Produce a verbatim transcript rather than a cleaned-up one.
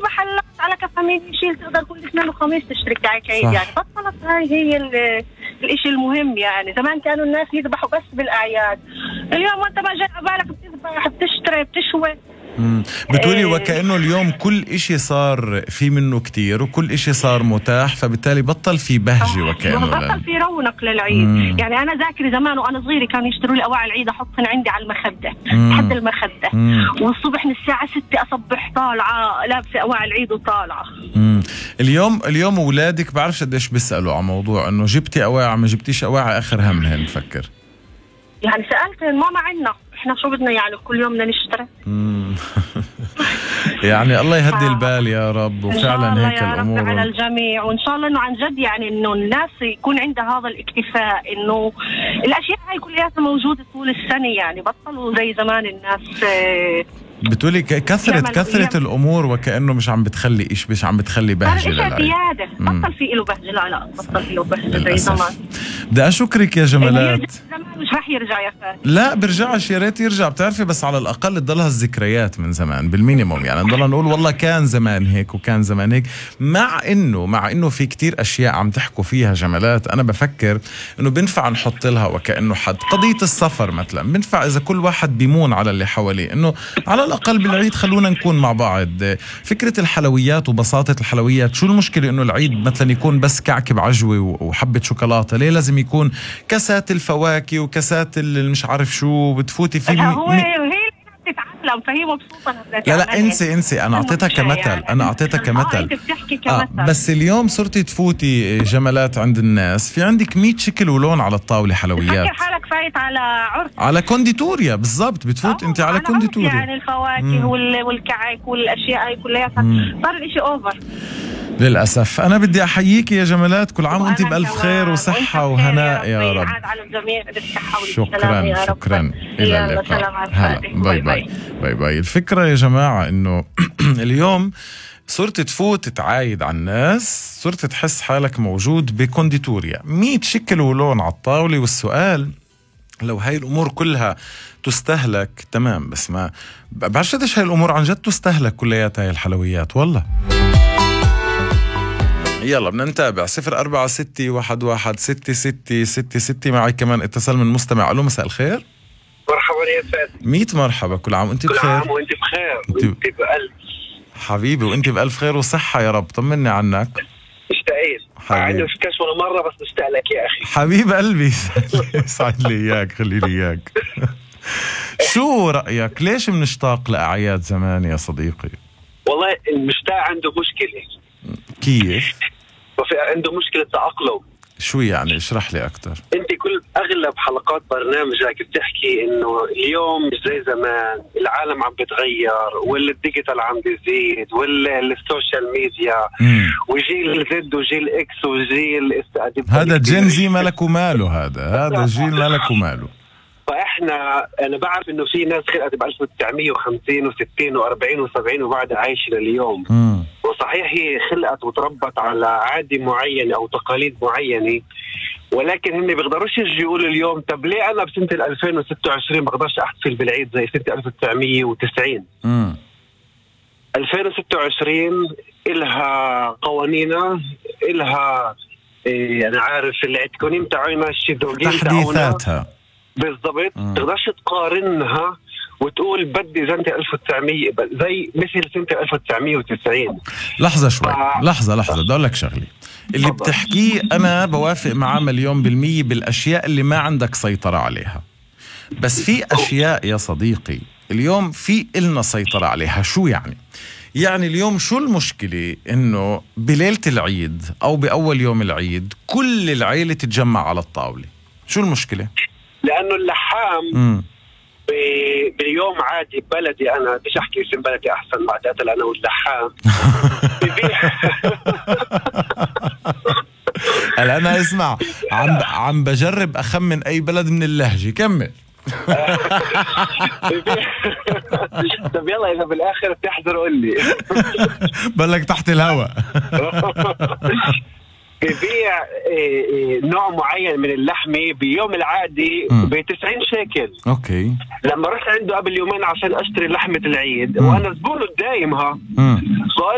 محلات على كفامين يشيل تقدر كل اثنين وخميس تشتري كعك عيد. يعني بطلت هاي هي الاشي المهم. يعني زمان كانوا الناس يذبحوا بس بالاعياد، اليوم وانت ما جاء بالك بتذبح بتشتري بتشوي. بتقولي وكأنه اليوم كل اشي صار في منه كتير وكل اشي صار متاح، فبالتالي بطل في بهجة وكأنه بطل في رونق للعيد. مم. يعني أنا ذاكري زمان وأنا صغيرة كانوا يشتروا لي أواعي العيد أحطهم عندي على المخدة لحد المخدة. مم. والصبح من الساعة ستة أصبح طالعة لابسة أواعي العيد وطالعة. مم. اليوم اليوم أولادك بعرفش قديش بيسألوا عن موضوع إنه جبتي أواعي ما جبتيش أواعي، آخر همهن فكر. يعني سألتهم ماما عنا احنا شو بدنا يعني كل يوم بدنا نشتري. يعني الله يهدي البال يا رب، وفعلا هيك يا الامور رب على الجميع، وان شاء الله انه عن جد يعني انه الناس يكون عندها هذا الاكتفاء، انه الاشياء هاي كلها موجوده طول السنه. يعني بطلوا زي زمان الناس. بتقولي كثرة كثرة الأمور وكأنه مش عم بتخلي إيش مش عم بتخلي بهجة للعيد. زيادة بطل في له بهجة. لا لا بطل في له بهجة زي زمان. بدي أشكرك يا جمالات. زمان مش رح يرجع يا فادي. لا برجعش، يا ريت يرجع. بتعرفي بس على الأقل تضلها الذكريات من زمان بالمينيموم. يعني نضلنا نقول والله كان زمان هيك وكان زمان هيك. مع إنه مع إنه في كتير أشياء عم تحكوا فيها جمالات، أنا بفكر إنه بنفع نحط لها وكأنه حد. قضية السفر مثلا بنفع إذا كل واحد بيمون على اللي حواليه، إنه على الأقل بالعيد خلونا نكون مع بعض. فكرة الحلويات وبساطة الحلويات، شو المشكلة إنه العيد مثلا يكون بس كعك بعجوة وحبة شوكولاتة؟ ليه لازم يكون كاسات الفواكه وكاسات مش عارف شو بتفوتي فيه؟ هو هي تتعلم فهي مبسوطة. لا لا انسي انسي انا اعطيتها كمثل. انا اعطيتها كمثل. انت بتحكي كمثل. آه بس اليوم صرتي تفوتي جمالات عند الناس في عندك مية شكل ولون على الطاولة حلويات. فكر حالك فايت على عرس، على كونديتوريا بالضبط. بتفوت انت على كونديتوريا. يعني الفواكه والكعك والاشياء هاي كلها صار الاشي اوفر للأسف. أنا بدي أحييك يا جمالات، كل عام وأنت بألف خير وصحة وهناء يا رب. على الجميع. شكرا شكرا. إلى اللقاء. باي باي باي باي. الفكرة يا جماعة إنه اليوم صرت تفوت تعايد على الناس، صرت تحس حالك موجود بكونديتوريا، مية شكل ولون على الطاولة. والسؤال لو هاي الأمور كلها تستهلك تمام، بس ما بعرفش قديش هاي الأمور عن جد تستهلك كلياتها هاي الحلويات والله. يلا بدنا نتابع. صفر أربعة ستة واحد واحد ستة ستة ستة ستة. معي كمان اتصال من مستمع. ألو مساء الخير. مرحبا يا فادي. ميت مرحبا. كل عام وانت بخير. كل عام وانت بخير. انت وانت بألف حبيبي وانت بألف خير وصحة يا رب. طمني عنك. مشتاقين. مع انه شفتكش ولا مرة بس مشتاق لك يا أخي. حبيب قلبي. سعد لي إياك، خلي لي إياك. شو رأيك ليش بنشتاق لأعياد زمان يا صديقي؟ والله المشتاق عنده مشكلة. كيف؟ وفي عنده مشكلة تأقلم. شو يعني؟ اشرح لي أكتر. انت كل اغلب حلقات برنامجك بتحكي انه اليوم مش زي زمان، العالم عم بتغير والديجيتال عم بيزيد والسوشيال ميديا وجيل زد وجيل اكس وجيل هذا جين زي مالك وماله. هذا هذا جيل مالك وماله. فاحنا انا بعرف انه في ناس خلقت ب ألف وتسعمية وخمسين وستين وأربعين وسبعين وبعد عايشه لليوم. مم. وصحيح هي خلقت وتربت على عادة معينة أو تقاليد معينة، ولكن هم بيقدروش يجي يقولوا اليوم طب ليه أنا بسنة ألفين وستة وعشرين بقدرش أحتفل بالعيد زي سنة ألف وتسعمية وتسعين. مم. ألفين وستة وعشرين إلها قوانينها، إلها إيه أنا عارف العتكونين تاعونا الشيدوغين تحديثاتها بالضبط. تقدرش تقارنها وتقول بدي سنة ألف وتسعمية زي مثل سنة ألف وتسعمية وتسعين. لحظة شوي. آه. لحظة لحظة بدي أقول لك شغلي. اللي بتحكيه أنا بوافق معاه مليون بالمية بالأشياء اللي ما عندك سيطرة عليها، بس في أشياء يا صديقي اليوم في إلنا سيطرة عليها. شو يعني؟ يعني اليوم شو المشكلة إنه بليلة العيد أو بأول يوم العيد كل العيلة تتجمع على الطاولة؟ شو المشكلة؟ لأنه اللحام م. باليوم عادي بلدي، أنا بديش أحكي اسم بلدي أحسن ما أتقتل أنا واللحام. هلا أنا اسمع عم عم بجرب أخمن أي بلد من اللهجة. كمل. طب يلا إذا بالآخر بتحضر قول لي. بلك تحت الهواء. ببيع نوع معين من اللحمة بيوم العادي بتسعين شيكل. اوكي. لما رحت عنده قبل يومين عشان اشتري لحمة العيد م. وانا زبونه دايمها